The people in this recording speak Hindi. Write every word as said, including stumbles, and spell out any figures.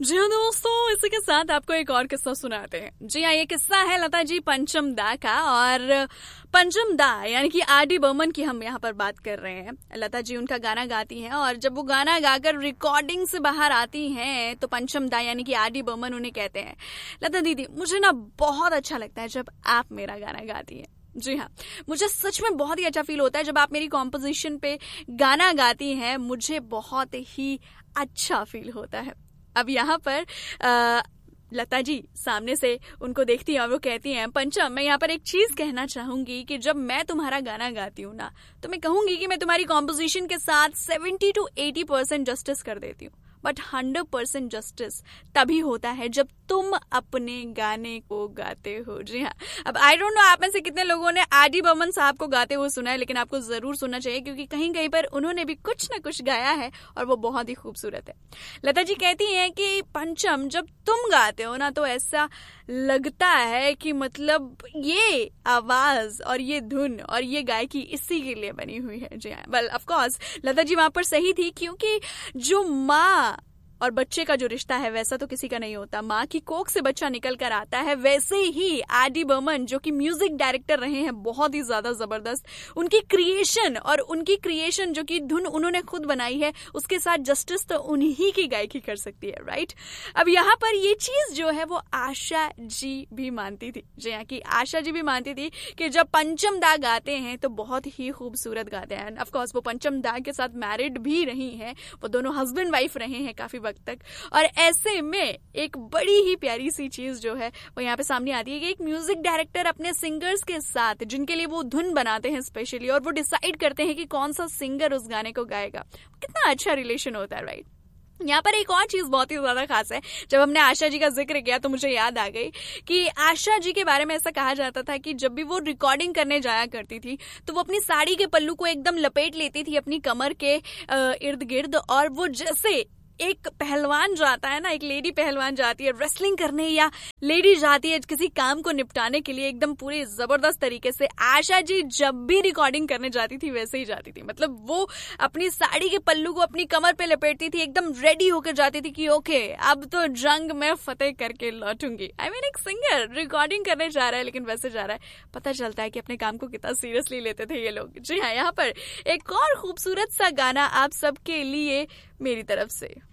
जी हाँ दोस्तों, इसी के साथ आपको एक और किस्सा सुनाते हैं। जी हाँ, ये किस्सा है लता जी पंचम दा का। और पंचम दा यानी कि आर डी बर्मन की हम यहाँ पर बात कर रहे हैं। लता जी उनका गाना गाती हैं और जब वो गाना गाकर रिकॉर्डिंग से बाहर आती हैं तो पंचम दा यानी कि आर डी बर्मन उन्हें कहते हैं, लता दीदी मुझे ना बहुत अच्छा लगता है जब आप मेरा गाना गाती हैं। जी हाँ, मुझे सच में बहुत ही अच्छा फील होता है जब आप मेरी कॉम्पोजिशन पे गाना गाती हैं, मुझे बहुत ही अच्छा फील होता है। अब यहाँ पर आ, लता जी सामने से उनको देखती हैं और वो कहती हैं, पंचम मैं यहाँ पर एक चीज कहना चाहूंगी कि जब मैं तुम्हारा गाना गाती हूँ ना तो मैं कहूंगी कि मैं तुम्हारी कॉम्पोजिशन के साथ seventy two eighty percent justice कर देती हूँ, बट हंड्रेड परसेंट जस्टिस तभी होता है जब तुम अपने गाने को गाते हो। जी हाँ, अब आई डोंट नो आप में से कितने लोगों ने आर डी बर्मन साहब को गाते हुए सुना है, लेकिन आपको जरूर सुनना चाहिए क्योंकि कहीं कहीं पर उन्होंने भी कुछ ना कुछ गाया है और वो बहुत ही खूबसूरत है। लता जी कहती हैं कि पंचम जब तुम गाते हो ना तो ऐसा लगता है कि मतलब ये आवाज और ये धुन और ये गायकी इसी के लिए बनी हुई है। जी हाँ, well of course Lata ji वहां पर सही थी, क्योंकि जो माँ और बच्चे का जो रिश्ता है वैसा तो किसी का नहीं होता। माँ की कोख से बच्चा निकल कर आता है, वैसे ही आर डी बर्मन जो कि म्यूजिक डायरेक्टर रहे हैं बहुत ही ज्यादा जबरदस्त, उनकी क्रिएशन और उनकी क्रिएशन जो कि धुन उन्होंने खुद बनाई है उसके साथ जस्टिस तो उन्हीं की गायकी कर सकती है, राइट। अब यहाँ पर ये चीज जो है वो आशा जी भी मानती थी। जी हाँ, कि आशा जी भी मानती थी कि जब पंचम दा गाते हैं तो बहुत ही खूबसूरत गाते हैं। ऑफ कोर्स वो पंचम दा के साथ मैरिड भी रही हैं, वो दोनों हस्बैंड वाइफ रहे हैं काफी तक। और ऐसे में एक बड़ी ही प्यारी सी चीज जो है वो यहाँ पे सामने आती है कि एक म्यूजिक डायरेक्टर अपने सिंगर्स के साथ जिनके लिए वो धुन बनाते हैं स्पेशली, और वो डिसाइड करते हैं कि कौन सा सिंगर उस गाने को गाएगा, कितना अच्छा रिलेशन होता है, राइट। यहाँ पर एक और चीज बहुत ही ज्यादा खास है। जब हमने आशा जी का जिक्र किया तो मुझे याद आ गई कि आशा जी के बारे में ऐसा कहा जाता था कि जब भी वो रिकॉर्डिंग करने जाया करती थी तो वो अपनी साड़ी के पल्लू को एकदम लपेट लेती थी अपनी कमर के इर्द गिर्द, और वो जैसे एक पहलवान जाता है ना, एक लेडी पहलवान जाती है रेसलिंग करने या लेडी जाती है किसी काम को निपटाने के लिए, एकदम पूरे जबरदस्त तरीके से आशा जी जब भी रिकॉर्डिंग करने जाती थी वैसे ही जाती थी। मतलब वो अपनी साड़ी के पल्लू को अपनी कमर पे लपेटती थी, एकदम रेडी होकर जाती थी कि ओके अब तो जंग में फतेह करके लौटूंगी। आई मीन एक सिंगर रिकॉर्डिंग करने जा रहा है लेकिन वैसे जा रहा है, पता चलता है कि अपने काम को कितना सीरियसली लेते थे ये लोग। जी हाँ, यहाँ पर एक और खूबसूरत सा गाना आप सबके लिए मेरी तरफ से।